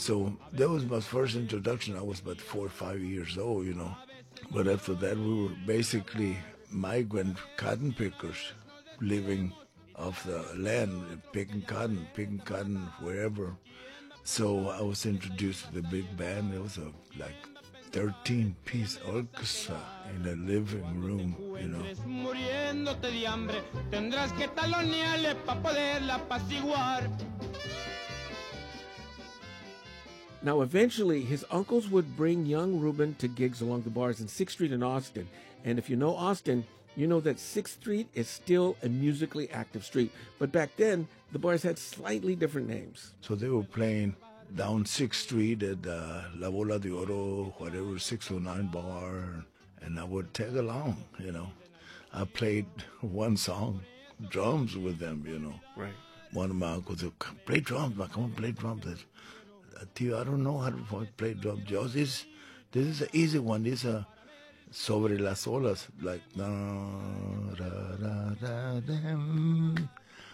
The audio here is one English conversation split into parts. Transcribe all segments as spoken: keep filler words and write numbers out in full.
So that was my first introduction. I was about four or five years old, you know. But after that, we were basically migrant cotton pickers living off the land, picking cotton, picking cotton wherever. So I was introduced to the big band. It was a like thirteen-piece orchestra in a living room, you know. Now, eventually, his uncles would bring young Ruben to gigs along the bars in sixth Street in Austin. And if you know Austin, you know that sixth Street is still a musically active street. But back then, the bars had slightly different names. So they were playing down sixth Street at uh, La Bola de Oro, whatever, six oh nine bar. And I would tag along, you know. I played one song, drums with them, you know. Right. One of my uncles said, play drums, man, come on, play drums. I said, Tio, I don't know how to play drums. Joe, this, this is an easy one. This is a sobre las olas, like da da da da da.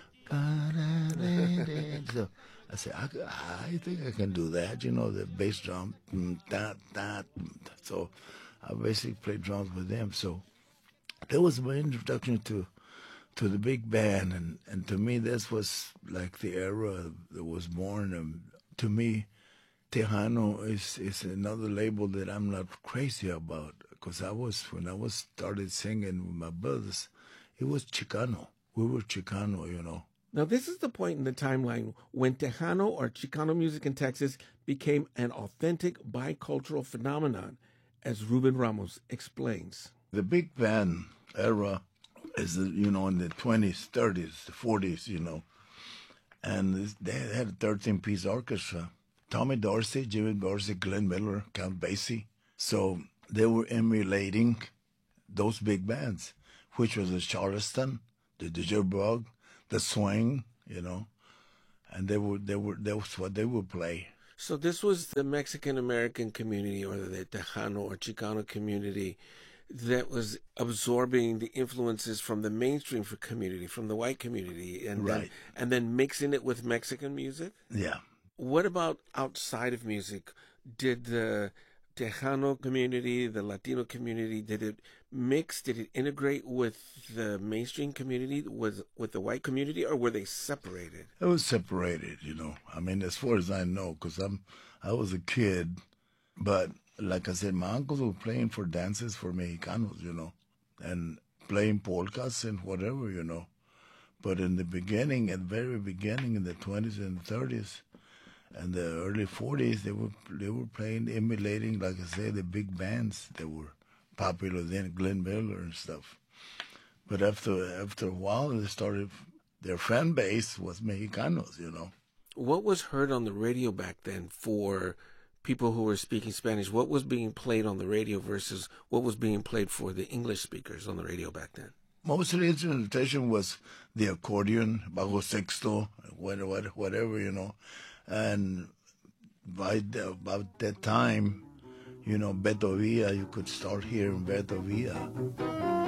So I said, I, I think I can do that. You know, the bass drum, da da. So I basically played drums with them. So that was my introduction to to the big band, and and to me, this was like the era that was born. Um, to me, Tejano is, is another label that I'm not crazy about, because I was, when I was started singing with my brothers, it was Chicano. We were Chicano, you know. Now, this is the point in the timeline when Tejano or Chicano music in Texas became an authentic bicultural phenomenon, as Ruben Ramos explains. The big band era is, you know, in the twenties, thirties, the forties, you know. And they had a thirteen-piece orchestra. Tommy Dorsey, Jimmy Dorsey, Glenn Miller, Count Basie. So they were emulating those big bands, which was the Charleston, the Jitterbug, the Swing, you know. And they were, they were, that was what they would play. So this was the Mexican-American community, or the Tejano or Chicano community, that was absorbing the influences from the mainstream community, from the white community, and right. then, and then mixing it with Mexican music? Yeah. What about outside of music? Did the Tejano community, the Latino community, did it mix, did it integrate with the mainstream community, with, with the white community, or were they separated? It was separated, you know. I mean, as far as I know, because I'm, I was a kid, but like I said, my uncles were playing for dances for Mexicanos, you know, and playing polkas and whatever, you know. But in the beginning, at the very beginning, in the twenties and thirties, and the early forties, they were they were playing, emulating, like I said, the big bands that were popular then, Glenn Miller and stuff. But after after a while, they started, their fan base was Mexicanos, you know. What was heard on the radio back then for people who were speaking Spanish? What was being played on the radio versus what was being played for the English speakers on the radio back then? Most of the instrumentation was the accordion, bajo sexto, whatever, whatever, you know. And by the, about that time, you know, Beto Villa, you could start hearing Beto Villa.